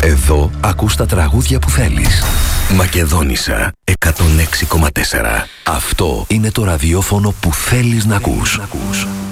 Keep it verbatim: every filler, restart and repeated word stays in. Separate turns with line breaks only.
Εδώ ακούς τα τραγούδια που θέλεις. Μακεδόνισσα εκατόν έξι κόμμα τέσσερα. Αυτό είναι το ραδιόφωνο που θέλεις να ακούς.